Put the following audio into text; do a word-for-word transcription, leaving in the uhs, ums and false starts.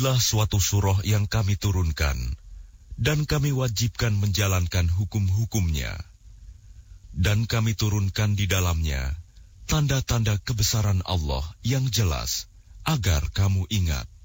Inilah suatu surah yang kami turunkan, dan kami wajibkan menjalankan hukum-hukumnya. Dan kami turunkan di dalamnya tanda-tanda kebesaran Allah yang jelas, agar kamu ingat.